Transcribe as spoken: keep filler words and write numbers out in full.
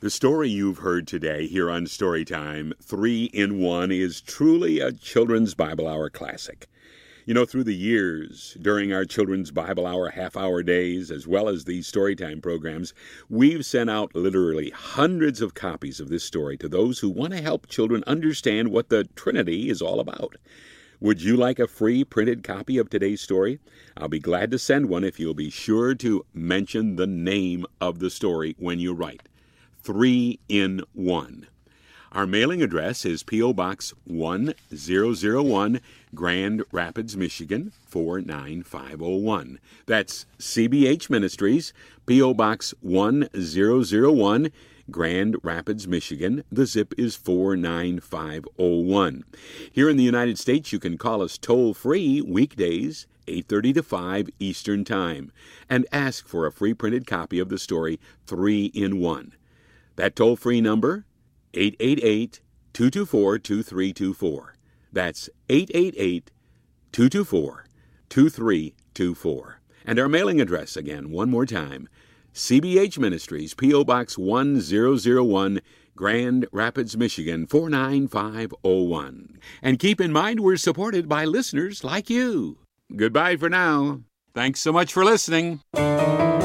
The story you've heard today here on Storytime, Three in One, is truly a Children's Bible Hour classic. You know, through the years, during our Children's Bible Hour half-hour days, as well as these Storytime programs, we've sent out literally hundreds of copies of this story to those who want to help children understand what the Trinity is all about. Would you like a free printed copy of today's story? I'll be glad to send one if you'll be sure to mention the name of the story when you write. Three in One. Our mailing address is P O. Box one thousand one, Grand Rapids, Michigan, four nine five oh one. That's C B H Ministries, P O. Box one thousand one, Grand Rapids, Michigan. The zip is four nine five oh one. Here in the United States, you can call us toll-free weekdays, eight thirty to five Eastern Time, and ask for a free printed copy of the story Three in One. That toll-free number, eight eight eight, two two four, two three two four. That's eight eight eight, two two four, two three two four. And our mailing address, again, one more time, C B H Ministries, P O. Box one thousand one, Grand Rapids, Michigan, four nine five oh one. And keep in mind, we're supported by listeners like you. Goodbye for now. Thanks so much for listening.